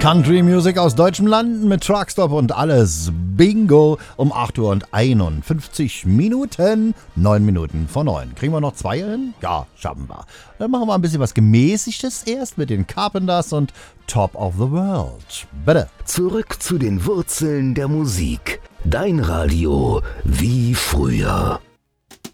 Country Music aus deutschen Landen mit Truckstop und alles. Bingo um 8 Uhr und 51 Minuten. 9 Minuten vor 9. Kriegen wir noch 2 hin? Ja, schaffen wir. Dann machen wir ein bisschen was Gemäßigtes erst mit den Carpenters und Top of the World. Bitte. Zurück zu den Wurzeln der Musik. Dein Radio wie früher.